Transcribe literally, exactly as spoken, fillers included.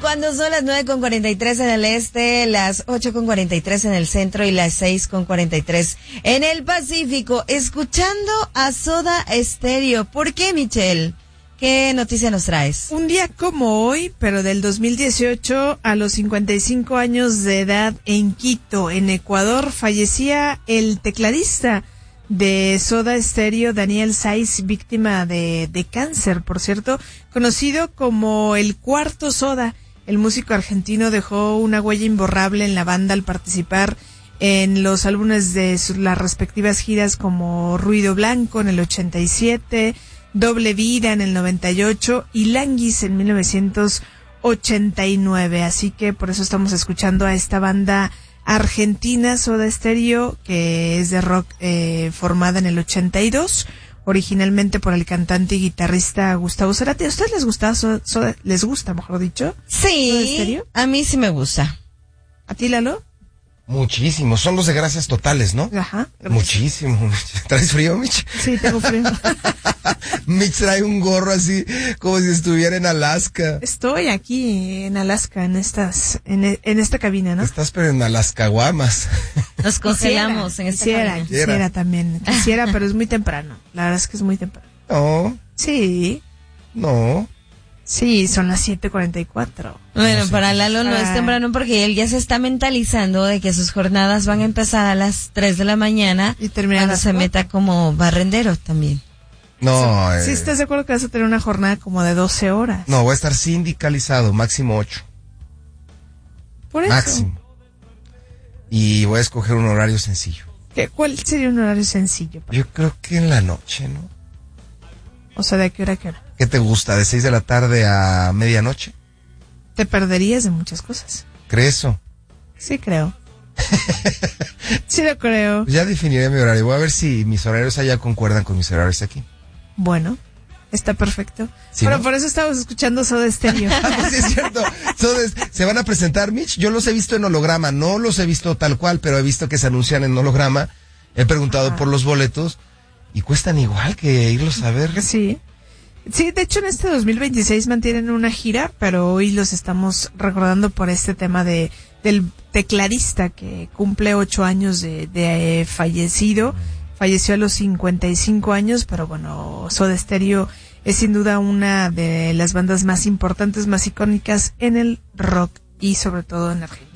cuando son las nueve con cuarenta y tres en el este, las ocho con cuarenta y tres en el centro y las seis con cuarenta y tres en el Pacífico, escuchando a Soda Stereo. ¿Por qué, Michelle? ¿Qué noticia nos traes? Un día como hoy, pero del dos mil dieciocho, a los cincuenta y cinco años de edad, en Quito, en Ecuador, fallecía el tecladista de Soda Stereo, Daniel Sáiz, víctima de, de cáncer, por cierto, conocido como el Cuarto Soda. El músico argentino dejó una huella imborrable en la banda al participar en los álbumes de sus, las respectivas giras como Ruido Blanco en el ochenta y siete, Doble Vida en el noventa y ocho y Languis en mil novecientos ochenta y nueve. Así que por eso estamos escuchando a esta banda argentina, Soda Stereo, que es de rock eh, formada en el ochenta y dos, originalmente por el cantante y guitarrista Gustavo Cerati. ¿A ustedes les gusta Soda, Soda, les gusta, mejor dicho? Sí, Soda Stereo? A mí sí me gusta. ¿A ti, Lalo? Muchísimo, son los de Gracias Totales, ¿no? Ajá. Gracias. Muchísimo. ¿Traes frío, Mitch? Sí, tengo frío. Mitch trae un gorro así, como si estuviera en Alaska. Estoy aquí en Alaska, en estas, en, en esta cabina, ¿no? Estás pero en Alaskaguamas. Nos congelamos quisiera, en esta quisiera, cabina. Quisiera, quisiera también, quisiera, pero es muy temprano. La verdad es que es muy temprano. No. Sí. No. Sí, son las siete cuarenta y cuatro. Bueno, No sé. para Lalo no Ah. es temprano porque él ya se está mentalizando de que sus jornadas van a empezar a las tres de la mañana Y terminar a cuando las se cuatro. meta como barrendero también. No, eh, Sí, ¿estás de acuerdo que vas a tener una jornada como de doce horas? no, voy a estar sindicalizado, máximo ocho. Por eso. Máximo. Y voy a escoger un horario sencillo. ¿Qué, ¿Cuál sería un horario sencillo? Yo creo que en la noche, ¿no? O sea, ¿de qué hora a qué hora? ¿Qué te gusta? ¿De seis de la tarde a medianoche? Te perderías de muchas cosas. ¿Crees eso? Sí, creo. Sí lo creo. Pues ya definiré mi horario. Voy a ver si mis horarios allá concuerdan con mis horarios aquí. Bueno, está perfecto. ¿Sí, Pero no? por eso estamos escuchando Soda Stereo. Sí, es cierto. Entonces, se van a presentar, Mitch. Yo los he visto en holograma. No los he visto tal cual, pero he visto que se anuncian en holograma. He preguntado Ajá. por los boletos y cuestan igual que irlos a ver. Sí. Sí, de hecho en este dos mil veintiséis mantienen una gira, pero hoy los estamos recordando por este tema de del tecladista que cumple ocho años de, de eh, fallecido. Falleció a los cincuenta y cinco años, pero bueno, Soda Stereo es sin duda una de las bandas más importantes, más icónicas en el rock y sobre todo en Argentina.